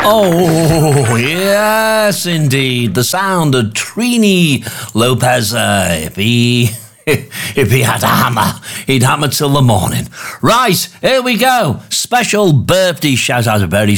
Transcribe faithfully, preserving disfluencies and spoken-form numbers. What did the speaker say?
Oh, yes, indeed. The sound of Trini Lopez. Uh, if he... If he had a hammer, he'd hammer till the morning. Right, here we go. Special birthday shout out, a very